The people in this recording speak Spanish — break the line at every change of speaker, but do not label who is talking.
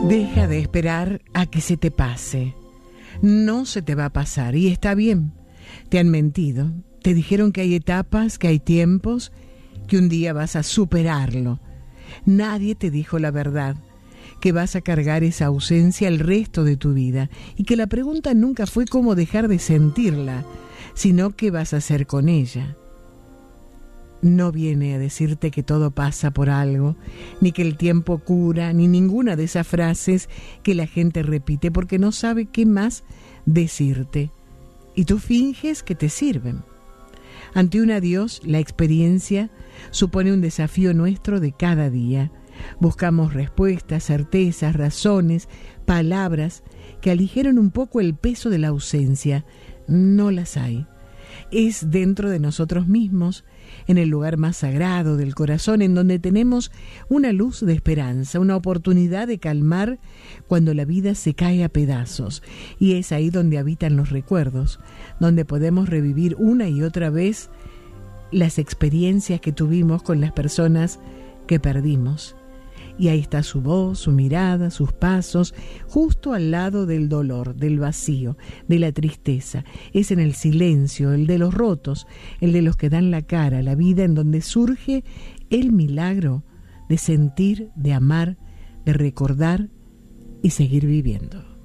Deja de esperar a que se te pase. No se te va a pasar y está bien. Te han mentido. Te dijeron que hay etapas, que hay tiempos, que un día vas a superarlo. Nadie te dijo la verdad, que vas a cargar esa ausencia el resto de tu vida y que la pregunta nunca fue cómo dejar de sentirla, sino qué vas a hacer con ella. No viene a decirte que todo pasa por algo, ni que el tiempo cura, ni ninguna de esas frases que la gente repite porque no sabe qué más decirte. Y tú finges que te sirven. Ante un adiós, la experiencia supone un desafío nuestro de cada día. Buscamos respuestas, certezas, razones, palabras que aligeren un poco el peso de la ausencia. No las hay. Es dentro de nosotros mismos, en el lugar más sagrado del corazón, en donde tenemos una luz de esperanza, una oportunidad de calmar cuando la vida se cae a pedazos. Y es ahí donde habitan los recuerdos, donde podemos revivir una y otra vez las experiencias que tuvimos con las personas que perdimos. Y ahí está su voz, su mirada, sus pasos, justo al lado del dolor, del vacío, de la tristeza. Es en el silencio, el de los rotos, el de los que dan la cara, la vida en donde surge el milagro de sentir, de amar, de recordar y seguir viviendo.